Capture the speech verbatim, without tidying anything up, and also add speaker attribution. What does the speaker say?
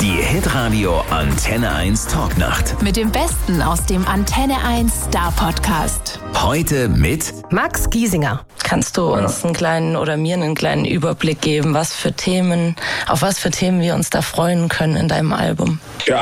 Speaker 1: Die Hitradio Antenne eins Talknacht.
Speaker 2: Mit dem Besten aus dem Antenne eins Star Podcast.
Speaker 1: Heute mit
Speaker 3: Max Giesinger.
Speaker 4: Kannst du uns einen kleinen oder mir einen kleinen Überblick geben, was für Themen, auf was für Themen wir uns da freuen können in deinem Album?
Speaker 5: Ja,